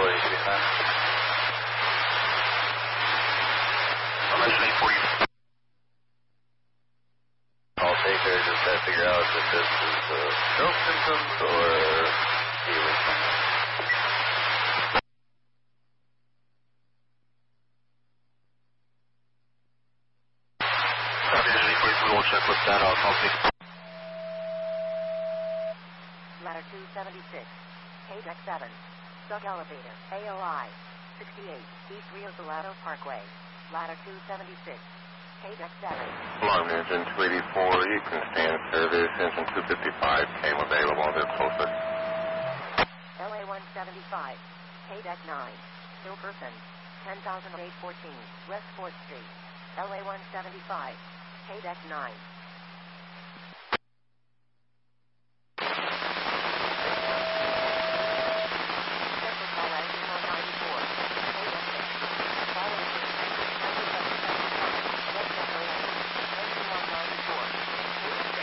you should be fine. I'm mentioning 40. I'll take her, just try to figure out if this is stroke symptoms or fever. We'll check with that. I'll take Ladder 276, KDEC 7, Stuck Elevator, AOI, 68, East Rio Salado Parkway, Ladder 276, KDEC 7. Long engine 284, you can stand service. Engine 255 came available, they're closest. LA 175, KDEC 9, Hilkerson, 10,814, West 4th Street, LA 175, KDEC 9.